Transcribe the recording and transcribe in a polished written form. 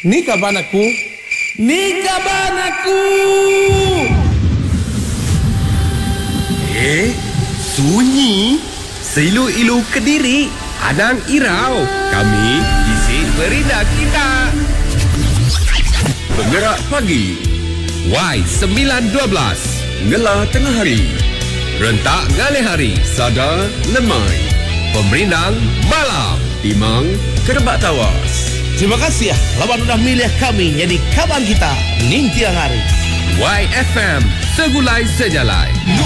Ni kaban aku. Ni kaban aku. Sunyi. Seilu-ilu Kediri. Adang Irau. Kami isi berita kita. Penggerak pagi. Y912. Ngelah tengah hari. Rentak ngalih hari. Sada lemai. Pemerindang malam. Timang kerebak tawas. Terima kasih ya lawan udah milih kami jadi kaban kita ning tiang hari. YFM Segulai Sejalai.